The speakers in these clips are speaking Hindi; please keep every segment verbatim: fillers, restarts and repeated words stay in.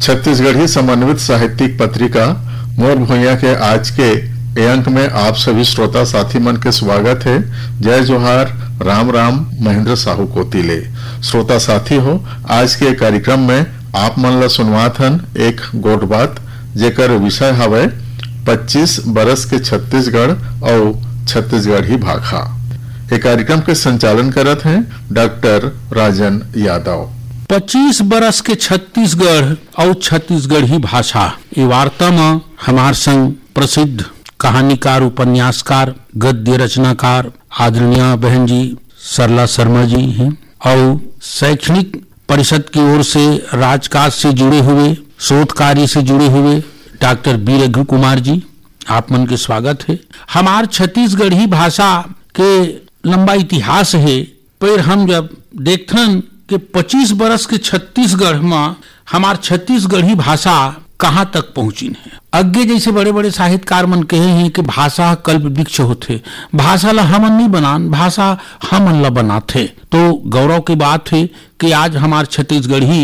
छत्तीसगढ़ी समन्वित साहित्यिक पत्रिका मोर भुइयां के आज के ए अंक में आप सभी श्रोता साथी मन के स्वागत है। जय जोहार, राम राम। महेंद्र साहू कोतिले श्रोता साथी हो, आज के कार्यक्रम में आप मन ला सुनवात हन एक गोट बात जेकर विषय हवे पच्चीस बरस के छत्तीसगढ़ और छत्तीसगढ़ी भाषा। ये कार्यक्रम के संचालन करत हैं डॉक्टर राजन यादव। पच्चीस बरस के छत्तीसगढ़ और छत्तीसगढ़ी भाषा ये वार्ता में हमार संग प्रसिद्ध कहानीकार, उपन्यासकार, गद्य रचनाकार आदरणीय बहन जी सरला शर्मा जी हैं और शैक्षणिक परिषद की ओर से राजकाज से जुड़े हुए, शोध कार्य से जुड़े हुए डॉक्टर बी रघु कुमार जी, आप मन के स्वागत है। हमार छत्तीसगढ़ी भाषा के लंबा इतिहास है, पर हम जब देखथन कि पच्चीस बरस के छत्तीसगढ़ में हमार छत्तीसगढ़ी भाषा कहाँ तक पहुंची है। अगे जैसे बड़े बड़े साहित्यकार मन कहे हैं कि भाषा कल्प वृक्ष होते, भाषा ला हमन नहीं बनान, भाषा हमन ला बनाते। तो गौरव की बात है कि आज हमार छत्तीसगढ़ी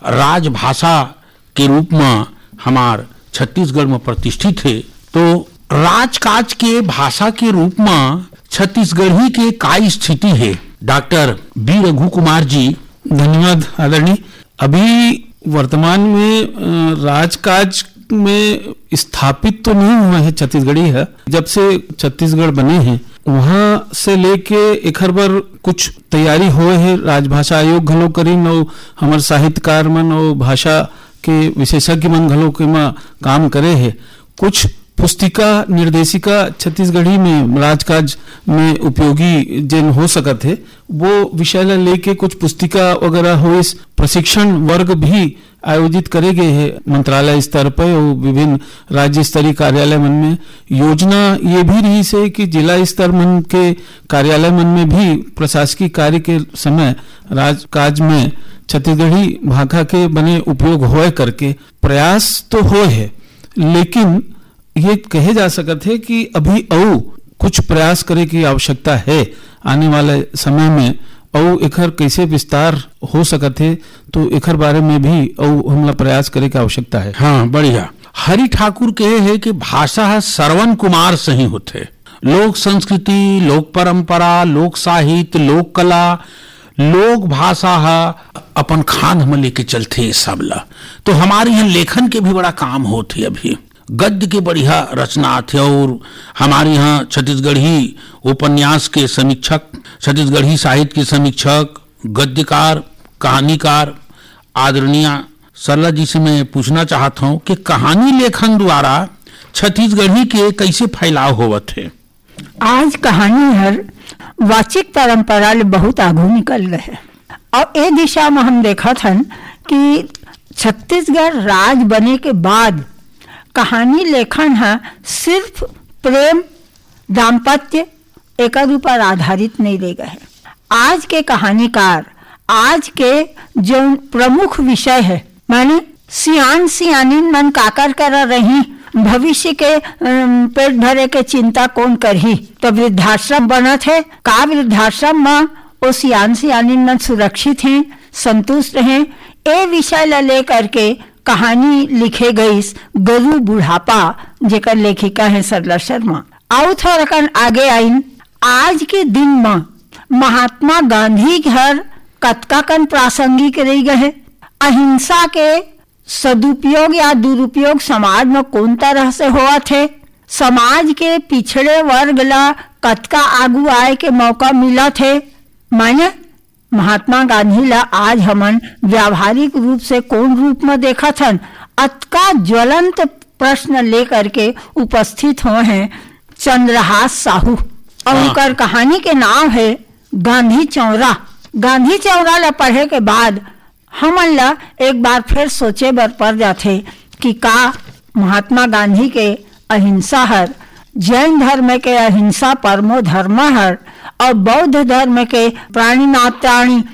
राजभाषा के रूप में हमार छत्तीसगढ़ में प्रतिष्ठित है। तो राजकाज के भाषा के रूप में छत्तीसगढ़ी के का स्थिति है? Doctor B Raghu Kumar ji. धन्यवाद आदरणीय। अभी वर्तमान में राजकाज में स्थापित तो नहीं हुआ है छत्तीसगढ़ी है। जब से छत्तीसगढ़ बने हैं वहां से लेके एक हर बार कुछ तैयारी हुए है। राजभाषा आयोग घलो करीन और हमार साहित्यकार मन और भाषा के विशेषज्ञ मन घलो के में काम करे है। कुछ पुस्तिका निर्देशिका छत्तीसगढ़ी में राजकाज में उपयोगी जिन हो सकत है वो विषय ला लेके कुछ पुस्तिका वगैरह हो। इस प्रशिक्षण वर्ग भी आयोजित करे गए हैं मंत्रालय स्तर पर और विभिन्न राज्य स्तरीय कार्यालय मन में। योजना ये भी रही से कि जिला स्तर मन के कार्यालय मन में भी प्रशासकीय कार्य के समय राजकाज में छत्तीसगढ़ी भाषा के बने उपयोग होए करके प्रयास तो हो है, लेकिन ये कहे जा सकते है कि अभी और कुछ प्रयास करे की आवश्यकता है आने वाले समय में। और एकर कैसे विस्तार हो सकते है तो एकर बारे में भी और हमला प्रयास करे की आवश्यकता है। हाँ, बढ़िया। हरि ठाकुर कहे है कि भाषा है श्रवण कुमार सही होते। लोक संस्कृति, लोक परंपरा, लोक साहित्य, लोक कला, लोक भाषा है अपन खान में लेके चलते सब ला। तो हमारे यहाँ लेखन के भी बड़ा काम होते, अभी गद्य के बढ़िया रचना थे। और हमारे यहाँ छत्तीसगढ़ी उपन्यास के समीक्षक, छत्तीसगढ़ी साहित्य के समीक्षक, गद्यकार, कहानीकार आदरणीय सरला जी से मैं पूछना चाहता हूँ कि कहानी लेखन द्वारा छत्तीसगढ़ी के कैसे फैलाव होवत है? आज कहानी हर वाचिक परंपरा ले बहुत आगू निकल गए और ए दिशा में हम देखा था कि छत्तीसगढ़ राज बने के बाद कहानी लेखन है सिर्फ प्रेम, दाम्पत्य एक ऊपर आधारित नहीं रह गए। आज के कहानीकार, आज के जो प्रमुख विषय है माने सियान सियानिन मन काकर कर रही, भविष्य के पेट भरे के चिंता कौन करही। तो वृद्धाश्रम बनत है, का वृद्धाश्रम में वो सियान सियानिन मन सुरक्षित हैं, संतुष्ट हैं। ए विषय ला ले करके कहानी लिखे गई गरु बुढ़ापा, जेकर लेखिका है सरला शर्मा। आउ थोड़ा आगे आइन आज के दिन में महात्मा गांधी घर कतका कन प्रासंगिक रह गए। अहिंसा के सदुपयोग या दुरुपयोग समाज में कौन तरह से हुआ थे, समाज के पिछड़े वर्ग ला कतका आगू आए के मौका मिला थे। माने महात्मा गांधी ला आज हमन व्यावहारिक रूप से कौन रूप में देखा था। अतका ज्वलंत प्रश्न लेकर के उपस्थित हुए हैं चंद्रहास साहू और उनकर कहानी के नाम है गांधी चौरा। गांधी चौरा ला पढ़े के बाद हमन ला एक बार फिर सोचे बर पड़ जाते कि का महात्मा गांधी के अहिंसा हर, जैन धर्म के अहिंसा परमो धर्म हर और बौद्ध धर्म के प्राणी ना प्राणी